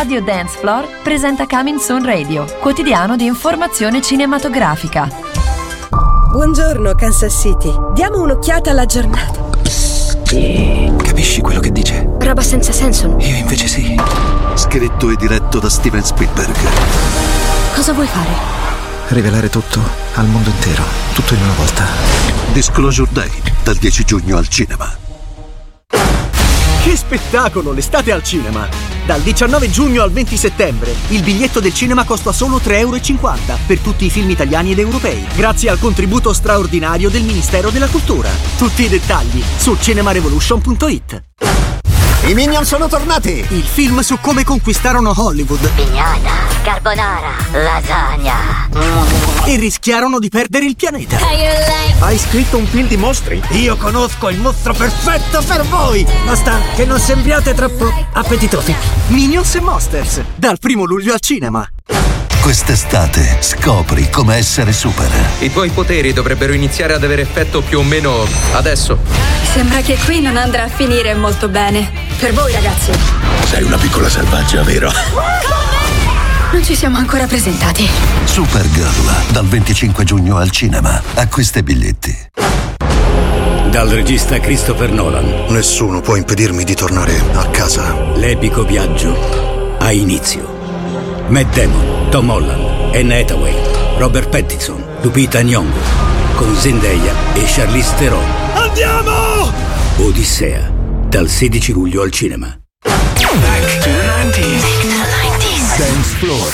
Radio Dance Floor presenta Coming Soon Radio, quotidiano di informazione cinematografica. Buongiorno Kansas City, diamo un'occhiata alla giornata. Capisci quello che dice? Roba senza senso. Io invece sì. Scritto e diretto da Steven Spielberg. Cosa vuoi fare? Rivelare tutto al mondo intero, tutto in una volta. Disclosure Day, dal 10 giugno al cinema. Che spettacolo, l'estate al cinema! Dal 19 giugno al 20 settembre il biglietto del cinema costa solo €3,50 per tutti i film italiani ed europei, grazie al contributo straordinario del Ministero della Cultura. Tutti i dettagli su cinemarevolution.it. I Minion sono tornati! Il film su come conquistarono Hollywood pignata, carbonara, lasagna e rischiarono di perdere il pianeta. Hai scritto un film di mostri? Io conosco il mostro perfetto per voi! Basta che non sembriate troppo appetitosi. Minions e Monsters, dal 1 luglio al cinema. Quest'estate scopri come essere super. I tuoi poteri dovrebbero iniziare ad avere effetto più o meno adesso. Sembra che qui non andrà a finire molto bene. Per voi, ragazzi. Sei una piccola selvaggia, vero? Non ci siamo ancora presentati. Supergirl, dal 25 giugno al cinema. Acquista i biglietti. Dal regista Christopher Nolan. Nessuno può impedirmi di tornare a casa. L'epico viaggio ha inizio. Matt Damon, Tom Holland, Anne Hathaway, Robert Pattinson, Lupita Nyong'o, con Zendaya e Charlize Theron. Andiamo! Odissea, dal 16 luglio al cinema. Back to the 90s. Dance Floor.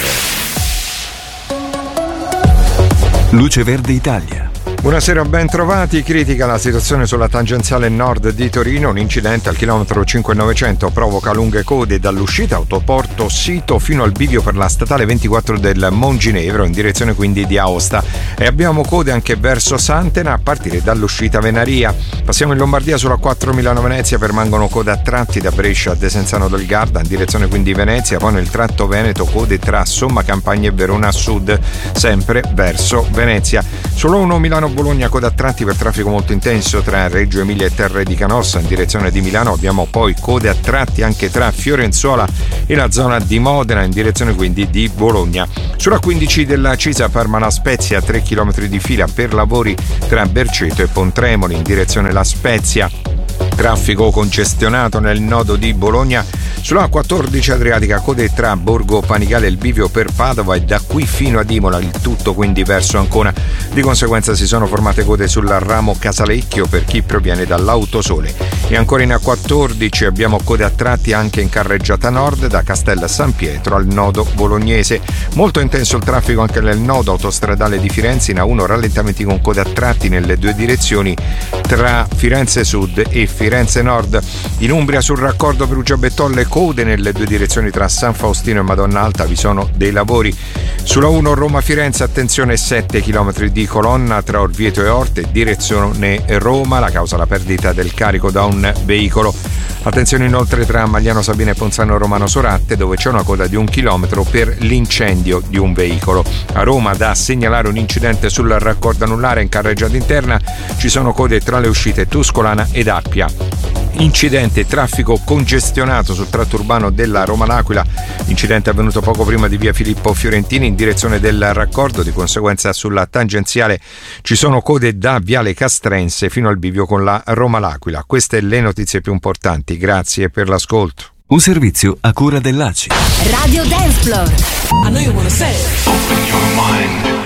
Luce Verde Italia. Buonasera, ben trovati. Critica la situazione sulla tangenziale nord di Torino. Un incidente al chilometro 5900 provoca lunghe code dall'uscita autoporto Sito fino al bivio per la statale 24 del Monginevro, in direzione quindi di Aosta, e abbiamo code anche verso Santena a partire dall'uscita Venaria. Passiamo in Lombardia sulla 4 Milano-Venezia, permangono code a tratti da Brescia a Desenzano del Garda, in direzione quindi Venezia. Poi nel tratto Veneto code tra Somma Campagna e Verona a sud, sempre verso Venezia. Sulla 1 Milano-Bologna coda a tratti per traffico molto intenso tra Reggio Emilia e Terre di Canossa, in direzione di Milano. Abbiamo poi code a tratti anche tra Fiorenzuola e la zona di Modena, in direzione quindi di Bologna. Sulla 15 della Cisa Parma-La Spezia, 3 km di fila per lavori tra Berceto e Pontremoli, in direzione La Spezia. Traffico congestionato nel nodo di Bologna. Sulla 14 Adriatica code tra Borgo Panigale e il bivio per Padova e da qui fino ad Imola, il tutto quindi verso Ancona. Di conseguenza si sono formate code sul ramo Casalecchio per chi proviene dall'Autosole. E ancora in A14 abbiamo code a tratti anche in carreggiata nord da Castel San Pietro al nodo bolognese. Molto intenso il traffico anche nel nodo autostradale di Firenze. In A1 rallentamenti con code a tratti nelle due direzioni tra Firenze Sud e Firenze Nord. In Umbria sul raccordo Perugia-Bettolle code nelle due direzioni tra San Faustino e Madonna Alta, vi sono dei lavori. Sulla 1 Roma-Firenze attenzione, 7 km di colonna tra Orvieto e Orte, direzione Roma, la causa la perdita del carico da un veicolo. Attenzione inoltre tra Magliano Sabina e Ponzano Romano Soratte, dove c'è una coda di 1 chilometro per l'incendio di un veicolo. A Roma da segnalare un incidente sul raccordo anulare in carreggiata interna, ci sono code tra le uscite Tuscolana ed Appia. Incidente, traffico congestionato sul tratto urbano della Roma-L'Aquila. Incidente avvenuto poco prima di via Filippo Fiorentini in direzione del raccordo, di conseguenza sulla tangenziale ci sono code da viale Castrense fino al bivio con la Roma-L'Aquila. Queste le notizie più importanti, grazie per l'ascolto. Un servizio a cura dell'ACI. Radio Dance Floor. I know you wanna say it. Open your mind.